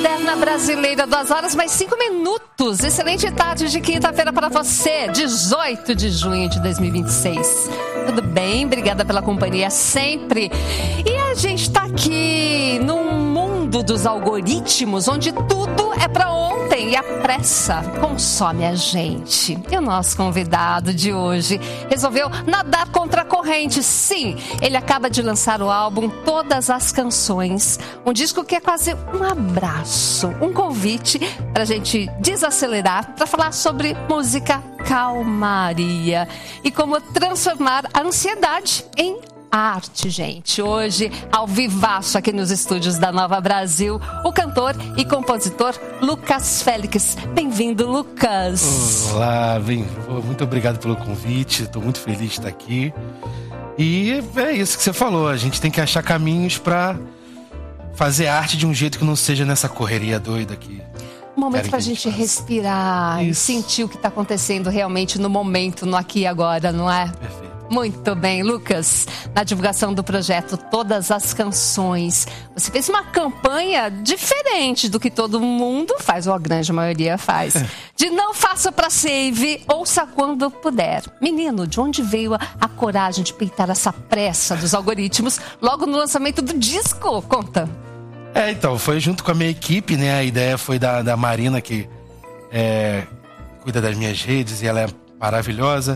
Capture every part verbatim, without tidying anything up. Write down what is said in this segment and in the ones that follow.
Moderna Brasileira, duas horas mais cinco minutos. Excelente tarde de quinta-feira para você, dezoito de junho de dois mil e vinte e seis. Tudo bem? Obrigada pela companhia sempre. E a gente está aqui num mundo dos algoritmos, onde tudo é para ontem e a pressa consome a gente. E o nosso convidado de hoje resolveu nadar contra a corrente. Sim, ele acaba de lançar o álbum Todas as Canções, um disco que é quase um abraço, um convite para a gente desacelerar, para falar sobre música, calmaria e como transformar a ansiedade em arte, gente. Hoje, ao vivaço aqui nos estúdios da Nova Brasil, o cantor e compositor Lucas Félix. Bem-vindo, Lucas. Olá, bem, muito obrigado pelo convite, estou muito feliz de estar aqui. E é isso que você falou, a gente tem que achar caminhos para fazer arte de um jeito que não seja nessa correria doida aqui. Um momento pra gente respirar e sentir o que tá acontecendo realmente no momento, no aqui e agora, não é? Perfeito. Muito bem, Lucas. Na divulgação do projeto Todas as Canções, você fez uma campanha diferente do que todo mundo faz, ou a grande maioria faz. De não faça pra save, ouça quando puder. Menino, de onde veio a, a coragem de peitar essa pressa dos algoritmos logo no lançamento do disco? Conta. É, então, foi junto com a minha equipe, né? A ideia foi da, da Marina, que é, cuida das minhas redes, e ela é maravilhosa.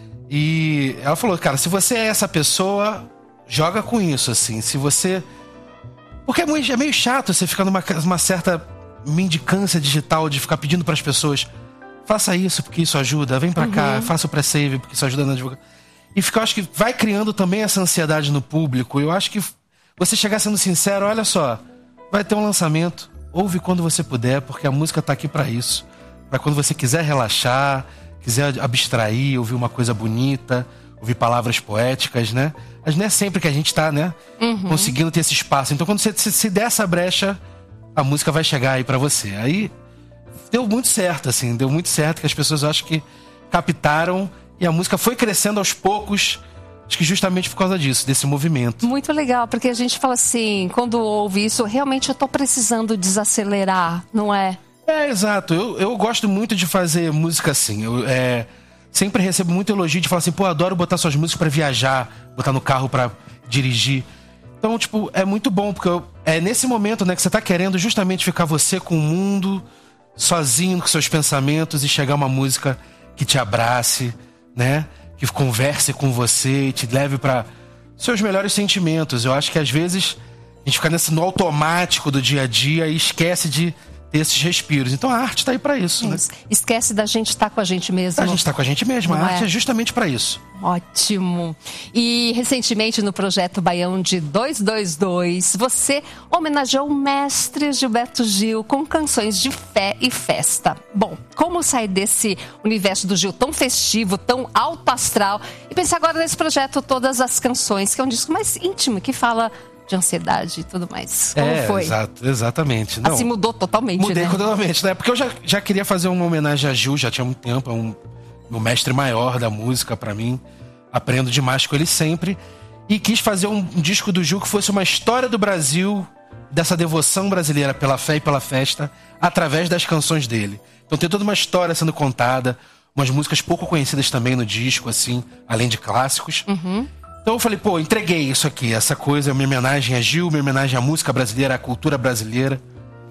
E ela falou, cara, se você é essa pessoa, joga com isso, assim. Se você... Porque é, muito, é meio chato você ficar numa uma certa mendicância digital de ficar pedindo pras pessoas, faça isso porque isso ajuda, vem pra uhum. cá, faça o pré-save porque isso ajuda na divulgação. E fica, eu acho que vai criando também essa ansiedade no público. Eu acho que você chegar sendo sincero, olha só, vai ter um lançamento, ouve quando você puder, porque a música tá aqui pra isso. Pra quando você quiser relaxar, quiser abstrair, ouvir uma coisa bonita, ouvir palavras poéticas, né? Mas não é sempre que a gente tá, né, uhum. conseguindo ter esse espaço. Então quando você se, se der essa brecha, a música vai chegar aí pra você. Aí deu muito certo, assim, deu muito certo, que as pessoas, eu acho que captaram, e a música foi crescendo aos poucos, acho que justamente por causa disso, desse movimento. Muito legal, porque a gente fala assim, quando ouve isso, realmente eu tô precisando desacelerar, não é? É, exato. Eu, eu gosto muito de fazer música assim. Eu é, sempre recebo muito elogio de falar assim, pô, adoro botar suas músicas pra viajar, botar no carro pra dirigir. Então, tipo, é muito bom, porque eu, é nesse momento, né, que você tá querendo justamente ficar você com o mundo, sozinho com seus pensamentos, e chegar uma música que te abrace, né, que converse com você e te leve pra seus melhores sentimentos. Eu acho que às vezes a gente fica nesse, no automático do dia a dia e esquece de ter esses respiros. Então a arte tá aí pra isso, isso. né? Esquece da gente estar tá com a gente mesmo. A gente tá com a gente mesmo. Não a arte é? é justamente pra isso. Ótimo. E recentemente no projeto Baião de duzentos e vinte e dois, você homenageou o mestre Gilberto Gil com canções de fé e festa. Bom, como sair desse universo do Gil tão festivo, tão alto astral, e pensar agora nesse projeto Todas as Canções, que é um disco mais íntimo, que fala de ansiedade e tudo mais. Como é, foi? Exato, exatamente. Não, assim mudou totalmente, mudei né? totalmente, né? Porque eu já, já queria fazer uma homenagem a Gil, já tinha muito tempo, é um meu mestre maior da música pra mim. Aprendo demais com ele sempre. E quis fazer um, um disco do Gil que fosse uma história do Brasil, dessa devoção brasileira pela fé e pela festa, através das canções dele. Então tem toda uma história sendo contada, umas músicas pouco conhecidas também no disco, assim, além de clássicos. Uhum. Então eu falei, pô, entreguei isso aqui, essa coisa, minha homenagem a Gil, minha homenagem à música brasileira, à cultura brasileira.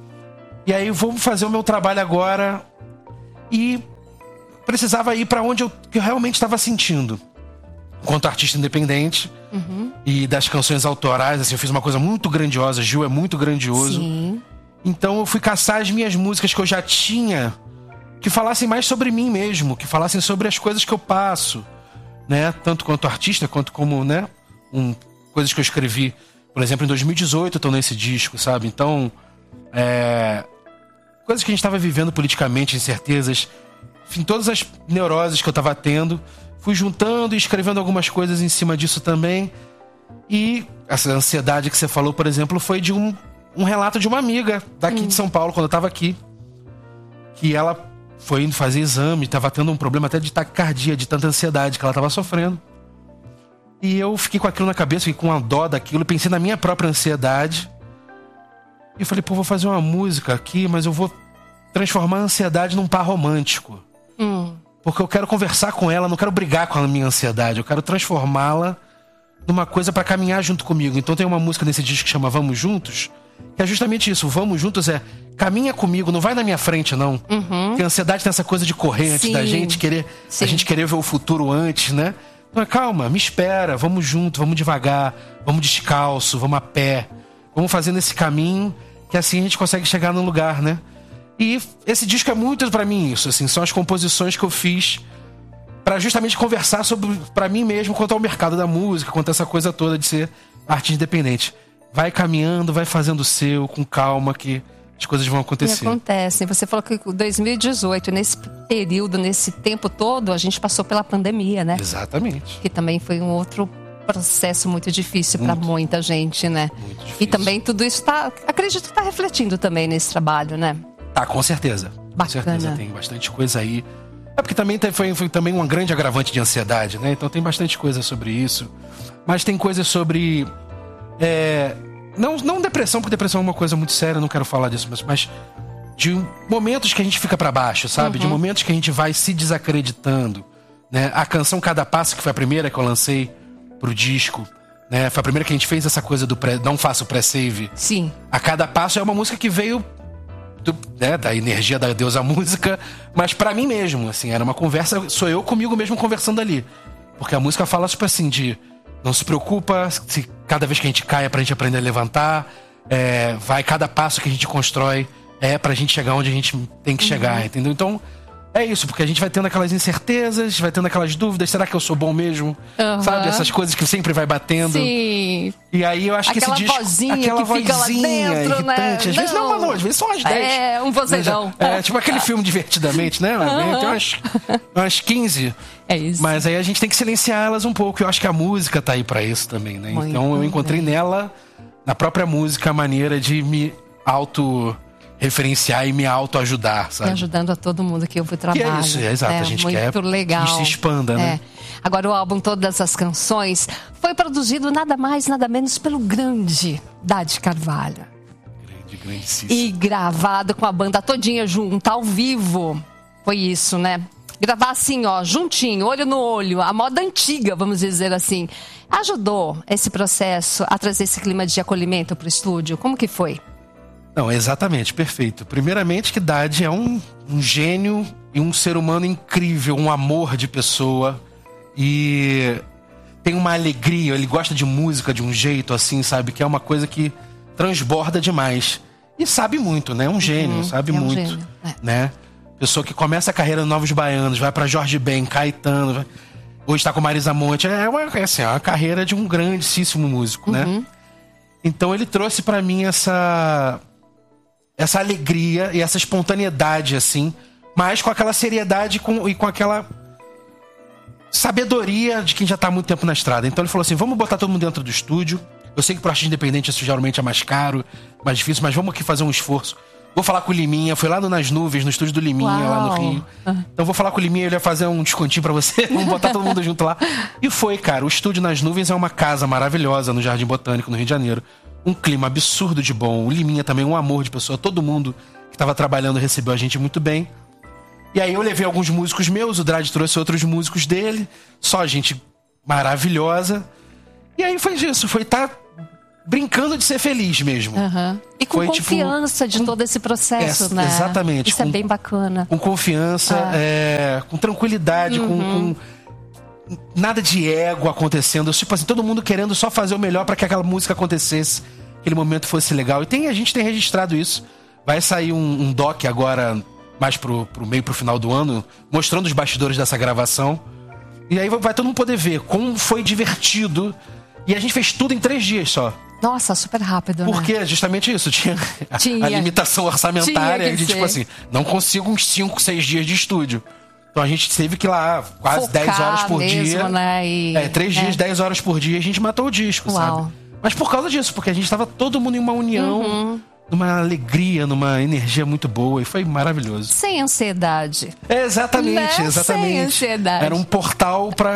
E aí vamos fazer o meu trabalho agora. E precisava ir pra onde eu, que eu realmente estava sentindo. Enquanto artista independente, uhum. e das canções autorais, assim, eu fiz uma coisa muito grandiosa, Gil é muito grandioso. Sim. Então eu fui caçar as minhas músicas que eu já tinha, que falassem mais sobre mim mesmo, que falassem sobre as coisas que eu passo, né? Tanto quanto artista, quanto como, né? Um, coisas que eu escrevi, por exemplo, em dois mil e dezoito, estão nesse disco, sabe? Então, é... coisas que a gente estava vivendo politicamente, incertezas, enfim, todas as neuroses que eu estava tendo, fui juntando e escrevendo algumas coisas em cima disso também. E essa ansiedade que você falou, por exemplo, foi de um, um relato de uma amiga daqui hum. de São Paulo, quando eu estava aqui, que ela foi indo fazer exame, estava tendo um problema até de taquicardia, de tanta ansiedade que ela estava sofrendo. E eu fiquei com aquilo na cabeça, fiquei com a dó daquilo, pensei na minha própria ansiedade. E eu falei, pô, vou fazer uma música aqui, mas eu vou transformar a ansiedade num par romântico. Hum. Porque eu quero conversar com ela, não quero brigar com a minha ansiedade. Eu quero transformá-la numa coisa pra caminhar junto comigo. Então tem uma música nesse disco que chama Vamos Juntos, que é justamente isso. Vamos Juntos é, caminha comigo, não vai na minha frente, não. Uhum. Porque a ansiedade tem essa coisa de correr antes Sim. da gente, querer, Sim. a gente querer ver o futuro antes, né? Então, calma, me espera, vamos junto, vamos devagar, vamos descalço, vamos a pé. Vamos fazendo esse caminho, que assim a gente consegue chegar no lugar, né? E esse disco é muito pra mim isso, assim, são as composições que eu fiz pra justamente conversar sobre, pra mim mesmo, quanto ao mercado da música, quanto a essa coisa toda de ser artista independente. Vai caminhando, vai fazendo o seu, com calma, que as coisas vão acontecer. E acontecem. Você falou que em dois mil e dezoito, nesse período, nesse tempo todo, a gente passou pela pandemia, né? Exatamente. Que também foi um outro processo muito difícil para muita gente, né? Muito difícil. E também tudo isso tá, acredito que tá refletindo também nesse trabalho, né? Tá, com certeza. Bacana. Com certeza, tem bastante coisa aí. É porque também tem, foi, foi também um grande agravante de ansiedade, né? Então tem bastante coisa sobre isso. Mas tem coisas sobre... É, não, não depressão, porque depressão é uma coisa muito séria, eu não quero falar disso, mas, mas de momentos que a gente fica pra baixo, sabe? Uhum. De momentos que a gente vai se desacreditando, né? A canção Cada Passo, que foi a primeira que eu lancei pro disco, né? Foi a primeira que a gente fez essa coisa do pré, não faço pré-save. Sim. A Cada Passo é uma música que veio do, né, da energia da deusa música, mas pra mim mesmo, assim, era uma conversa, sou eu comigo mesmo conversando ali. Porque a música fala, tipo assim, de não se preocupa, se cada vez que a gente cai é pra gente aprender a levantar, é, vai cada passo que a gente constrói é pra gente chegar onde a gente tem que chegar, uhum. entendeu? Então, é isso, porque a gente vai tendo aquelas incertezas, vai tendo aquelas dúvidas, será que eu sou bom mesmo? Uhum. Sabe? Essas coisas que sempre vai batendo. Sim. E aí eu acho aquela que esse disco... Vozinha aquela que fica vozinha lá dentro, irritante. né? Às vezes não, mas não, às vezes são as dez. É, um vozeirão. É, tipo aquele filme Divertidamente, né? Uhum. Tem umas, umas quinze. É isso. Mas aí a gente tem que silenciar elas um pouco. Eu acho que a música tá aí pra isso também, né? Muito então eu encontrei bem. nela, na própria música, a maneira de me auto... referenciar e me autoajudar, sabe? E ajudando a todo mundo que ouve o trabalho. Que é isso, é exato. É, a gente muito quer legal. que se expanda, né? É. Agora, o álbum Todas as Canções foi produzido nada mais, nada menos pelo grande Dade Carvalho. Grande, grandíssimo. E gravado com a banda todinha junto, ao vivo. Foi isso, né? Gravar assim, ó, juntinho, olho no olho, a moda antiga, vamos dizer assim. Ajudou esse processo a trazer esse clima de acolhimento pro estúdio? Como que foi? Não, exatamente, perfeito. Primeiramente que Dade é um, um gênio e um ser humano incrível, um amor de pessoa. E tem uma alegria, ele gosta de música de um jeito assim, sabe? Que é uma coisa que transborda demais. E sabe muito, né? Um gênio, uhum, sabe é um muito, gênio, é. né? Pessoa que começa a carreira no Novos Baianos, vai pra Jorge Ben, Caetano, vai... hoje tá com Marisa Monte. É uma, é assim, é uma carreira de um grandíssimo músico, uhum. né? Então ele trouxe pra mim essa... essa alegria e essa espontaneidade, assim, mas com aquela seriedade com, e com aquela sabedoria de quem já tá há muito tempo na estrada. Então ele falou assim, vamos botar todo mundo dentro do estúdio. Eu sei que pro artista independente isso geralmente é mais caro, mais difícil, mas vamos aqui fazer um esforço. Vou falar com o Liminha, foi lá no Nas Nuvens, no estúdio do Liminha, Uau. lá no Rio. Então vou falar com o Liminha, ele vai fazer um descontinho pra você, vamos botar todo mundo junto lá. E foi, cara, o estúdio Nas Nuvens é uma casa maravilhosa no Jardim Botânico, no Rio de Janeiro. Um clima absurdo de bom. O Liminha também, um amor de pessoa. Todo mundo que estava trabalhando recebeu a gente muito bem. E aí eu levei alguns músicos meus, o Drade trouxe outros músicos dele. Só gente maravilhosa. E aí foi isso, foi estar tá brincando de ser feliz mesmo. Uhum. E com foi, confiança tipo, de todo esse processo, é, né? Exatamente. Isso com, é bem bacana. Com confiança, ah. é, com tranquilidade, uhum. com... com nada de ego acontecendo. Tipo assim, todo mundo querendo só fazer o melhor para que aquela música acontecesse, aquele momento fosse legal. E tem, a gente tem registrado isso. Vai sair um, um doc agora, mais pro, pro meio, pro final do ano, mostrando os bastidores dessa gravação. E aí vai, vai todo mundo poder ver como foi divertido. E a gente fez tudo em três dias só. Nossa, super rápido, Porque né? justamente isso, tinha, tinha. a limitação orçamentária. De, tipo assim, não consigo uns cinco, seis dias de estúdio. Então a gente teve que ir lá quase Focar dez horas por mesmo, dia. Né? E... É, três é. dias, dez horas por dia, a gente matou o disco, Uau. sabe? Mas por causa disso, porque a gente tava todo mundo em uma união, uhum. numa alegria, numa energia muito boa, e foi maravilhoso. Sem ansiedade. É, exatamente, né? exatamente. Sem ansiedade. Era um portal pra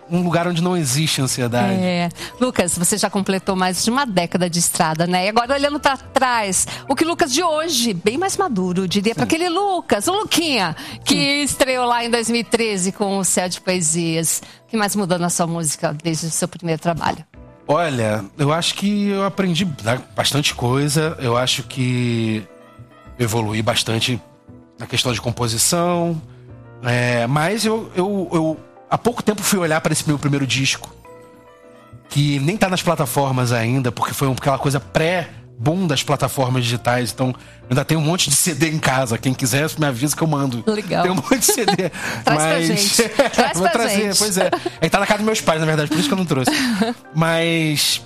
um lugar onde não existe ansiedade. É. Lucas, você já completou mais de uma década de estrada, né? E agora, olhando pra trás, o que o Lucas de hoje, bem mais maduro, diria para aquele Lucas, o Luquinha, que Sim. estreou lá em dois mil e treze com o Céu de Poesias. O que mais mudou na sua música desde o seu primeiro trabalho? Olha, eu acho que eu aprendi bastante coisa. Eu acho que eu evoluí bastante na questão de composição. É, mas eu, eu, eu há pouco tempo fui olhar para esse meu primeiro disco, que nem tá nas plataformas ainda, porque foi aquela coisa pré-boom das plataformas digitais. Então, ainda tem um monte de C D em casa. Quem quiser, me avisa que eu mando. Legal. Tem um monte de C D. Traz mas... pra gente. Traz Vou pra trazer, gente. Pois é. É, tá na casa dos meus pais, na verdade, por isso que eu não trouxe. Mas...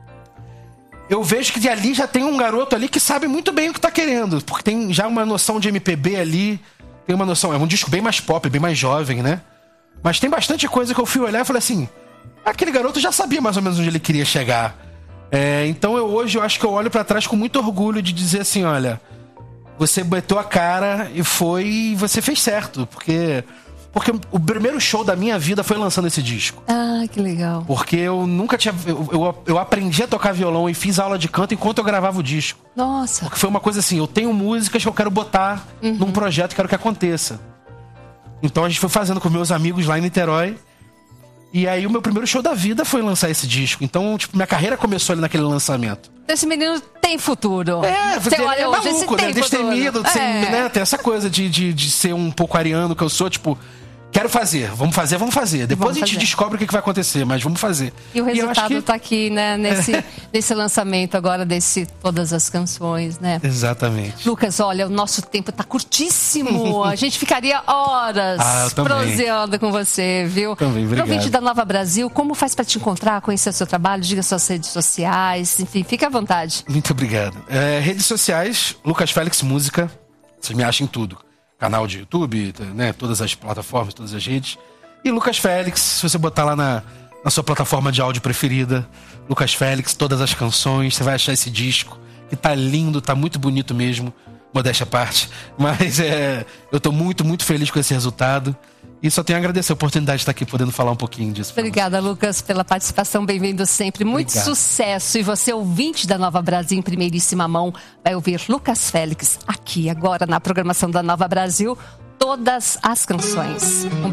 eu vejo que ali já tem um garoto ali que sabe muito bem o que tá querendo. Porque tem já uma noção de M P B ali. Tem uma noção... é um disco bem mais pop, bem mais jovem, né? Mas tem bastante coisa que eu fui olhar e falei assim... aquele garoto já sabia mais ou menos onde ele queria chegar. É, então eu hoje eu acho que eu olho pra trás com muito orgulho de dizer assim, olha... você botou a cara e foi... e você fez certo. Porque... porque o primeiro show da minha vida foi lançando esse disco. Ah, que legal. Porque eu nunca tinha... Eu, eu, eu aprendi a tocar violão e fiz aula de canto enquanto eu gravava o disco. Nossa. Porque foi uma coisa assim, eu tenho músicas que eu quero botar uhum. num projeto, quero que aconteça. Então a gente foi fazendo com meus amigos lá em Niterói. E aí o meu primeiro show da vida foi lançar esse disco. Então, tipo, minha carreira começou ali naquele lançamento. Esse menino tem futuro. É, você olha é hoje, maluco, né? Tem Destemido, de ser, é. né? Tem essa coisa de, de, de ser um pouco ariano que eu sou, tipo... quero fazer, vamos fazer, vamos fazer. Depois vamos a gente fazer. descobre o que vai acontecer, mas vamos fazer. E o resultado que... tá aqui, né? Nesse, é. nesse lançamento agora desse Todas as Canções, né? Exatamente. Lucas, olha, o nosso tempo tá curtíssimo. A gente ficaria horas ah, proseando com você, viu? Também, obrigado. Pro ouvinte da Nova Brasil, como faz para te encontrar, conhecer o seu trabalho? Diga suas redes sociais, enfim, fica à vontade. Muito obrigado. É, redes sociais, Lucas Félix Música. Vocês me acham em tudo. Canal de YouTube, né? Todas as plataformas, todas as redes. E Lucas Félix, se você botar lá na, na sua plataforma de áudio preferida, Lucas Félix, Todas as Canções, você vai achar esse disco, que tá lindo, tá muito bonito mesmo, modéstia à parte. Mas é, eu tô muito, muito feliz com esse resultado. E só tenho a agradecer a oportunidade de estar aqui podendo falar um pouquinho disso. Obrigada, Lucas, pela participação. Bem-vindo sempre. Muito Obrigado. Sucesso. E você, ouvinte da Nova Brasil, em primeiríssima mão, vai ouvir Lucas Félix aqui, agora, na programação da Nova Brasil, Todas as Canções. Um